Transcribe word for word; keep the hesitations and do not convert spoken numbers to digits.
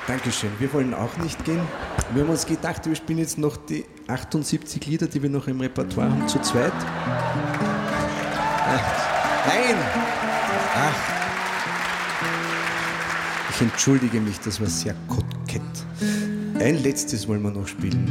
Dankeschön. Wir wollen auch nicht gehen. Wir haben uns gedacht, wir spielen jetzt noch die achtundsiebzig Lieder, die wir noch im Repertoire haben, zu zweit. Ach, nein! Ach. Ich entschuldige mich, das war sehr kokett. Ein letztes wollen wir noch spielen.